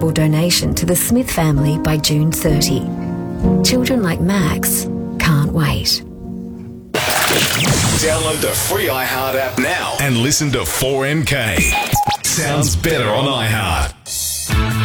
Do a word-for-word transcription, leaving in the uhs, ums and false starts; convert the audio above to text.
charitable donation to the Smith family by June thirtieth. Children like Max can't wait. Download the free iHeart app now and listen to four M K. Sounds better on iHeart.